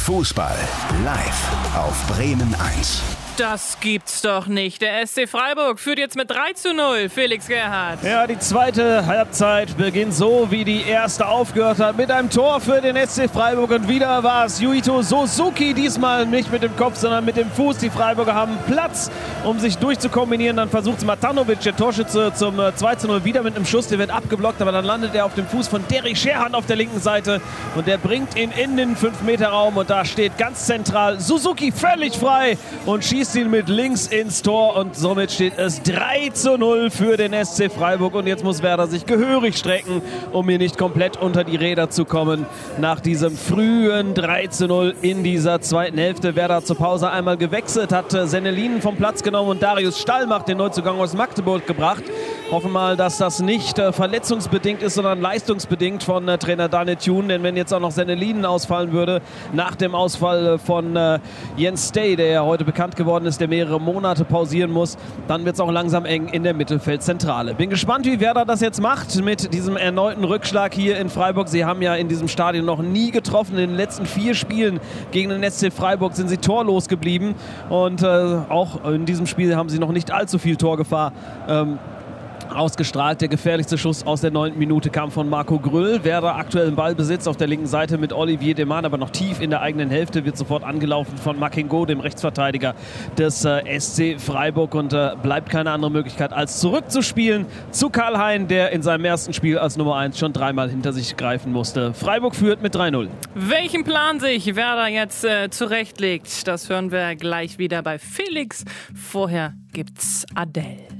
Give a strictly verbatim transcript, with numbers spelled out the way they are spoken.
Fußball live auf Bremen eins. Das gibt's doch nicht. Der S C Freiburg führt jetzt mit drei zu null. Felix Gerhardt. Ja, die zweite Halbzeit beginnt so, wie die erste aufgehört hat, mit einem Tor für den S C Freiburg. Und wieder war es Yuito Suzuki, diesmal nicht mit dem Kopf, sondern mit dem Fuß. Die Freiburger haben Platz, um sich durchzukombinieren. Dann versucht Matanovic, der Torschütze, zum zwei zu null wieder mit einem Schuss. Der wird abgeblockt, aber dann landet er auf dem Fuß von Derek Scherhan auf der linken Seite. Und der bringt ihn in den fünf Meter Raum. Und da steht ganz zentral Suzuki völlig frei und schießt ihn mit links ins Tor und somit steht es drei zu null für den S C Freiburg und jetzt muss Werder sich gehörig strecken, um hier nicht komplett unter die Räder zu kommen. Nach diesem frühen drei zu null in dieser zweiten Hälfte. Werder zur Pause einmal gewechselt, hat Sennelinen vom Platz genommen und Darius Stallmach, den Neuzugang aus Magdeburg, gebracht. Hoffen mal, dass das nicht äh, verletzungsbedingt ist, sondern leistungsbedingt von äh, Trainer Daniel Thune. Denn wenn jetzt auch noch Sennelinen ausfallen würde, nach dem Ausfall äh, von äh, Jens Stay, der ja heute bekannt geworden ist, der mehrere Monate pausieren muss, dann wird es auch langsam eng in der Mittelfeldzentrale. Bin gespannt, wie Werder das jetzt macht mit diesem erneuten Rückschlag hier in Freiburg. Sie haben ja in diesem Stadion noch nie getroffen. In den letzten vier Spielen gegen den S C Freiburg sind sie torlos geblieben. Und äh, auch in diesem Spiel haben sie noch nicht allzu viel Torgefahr ähm, ausgestrahlt. Der gefährlichste Schuss aus der neunten Minute kam von Marco Grüll. Werder aktuell im Ballbesitz auf der linken Seite mit Olivier Deman, aber noch tief in der eigenen Hälfte, wird sofort angelaufen von Makengo, dem Rechtsverteidiger des äh, S C Freiburg, und äh, bleibt keine andere Möglichkeit als zurückzuspielen zu Karl Hein, der in seinem ersten Spiel als Nummer eins schon dreimal hinter sich greifen musste. Freiburg führt mit drei null. Welchen Plan sich Werder jetzt äh, zurechtlegt, das hören wir gleich wieder bei Felix. Vorher gibt's Adele.